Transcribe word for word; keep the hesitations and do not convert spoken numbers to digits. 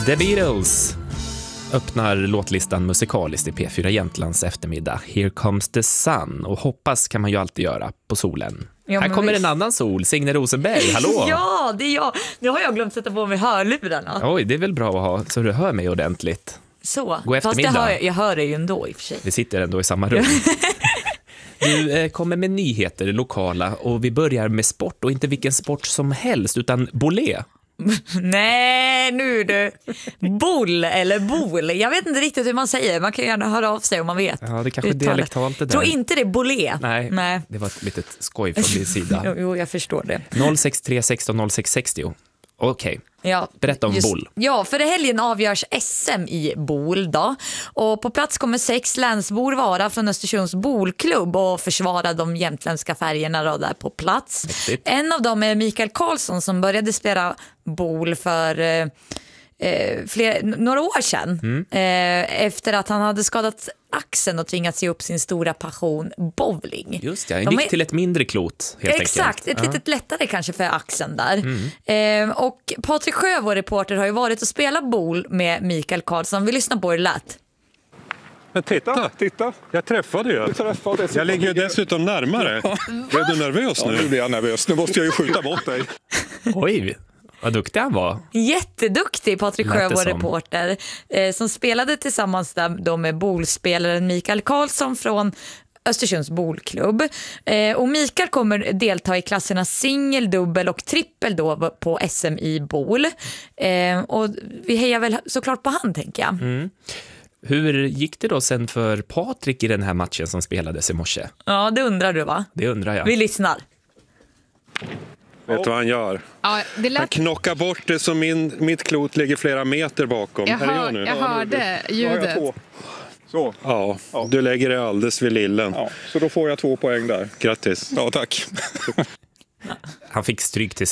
The Beatles öppnar låtlistan musikaliskt i P fyra Jämtlands eftermiddag. Here comes the sun. Och hoppas kan man ju alltid göra på solen. Ja, här kommer visst. en annan sol, Signe Rosenberg, hallå! Ja, det är jag. Nu har jag glömt sätta på mig hörlurarna. Oj, det är väl bra att ha så du hör mig ordentligt. Så, God fast det eftermiddag. hör jag, jag hör det ju ändå i och för sig. Vi sitter ändå i samma rum. Du eh, kommer med nyheter lokala och vi börjar med sport och inte vilken sport som helst utan bolé. Nej, nu du. Boll eller bol. Jag vet inte riktigt hur man säger. Man kan gärna höra av sig om man vet. Ja, det kanske är Uttalet. dialektalt det där. Tror inte det är bolé. Nej, Nej. det var ett litet skoj från din sida. Jo, jo, jag förstår det. noll sex tre sexton noll sex sextio. Okej, Ja, berätta om just, boll. Ja, för i helgen avgörs S M i bol då. Och på plats kommer sex länsbor vara från Östersunds bolklubb och försvara de jämtländska färgerna då där på plats. Mäktigt. En av dem är Mikael Karlsson som började spela bol för eh, eh, fler, några år sedan. Mm. Eh, efter att han hade skadat axeln och tvingats ge upp sin stora passion bowling. Just det, han De gick är- till ett mindre klot helt Exakt, enkelt. ett litet lättare kanske för axeln där. Eh, och Patrik Sjö, vår reporter, har ju varit och spelat bol med Mikael Karlsson. Vi lyssnar på hur det lät. Men titta, titta. Jag träffade ju. Du träffade Jag ligger ju dessutom närmare. Blev du nervös Ja, nu nu? blir jag nervös. Nu måste jag ju skjuta bort dig. Oj, vad duktig han var. Jätteduktig Patrik Sjö, Lät det vår som. reporter, eh, som spelade tillsammans där då med bolspelaren Mikael Karlsson från Östersunds bolklubb. Eh, och Mikael kommer delta i klasserna singel, dubbel och trippel då på S M i bol. Eh, och vi hejar väl såklart på han, tänker jag. Mm. Hur gick det då sen för Patrik i den här matchen som spelades i morse? Ja, det undrar du, va? Det undrar jag. Vi lyssnar. Vet du vad han gör? Ja, det Han lät, knockar bort det så min, mitt klot ligger flera meter bakom. jag, Här är jag hör, nu. jag hörde Nu har jag ljudet. två. Så, Ja, du lägger det alldeles vid lillen. ja, så då får jag två poäng där. Grattis. Ja, tack. Han fick stryk till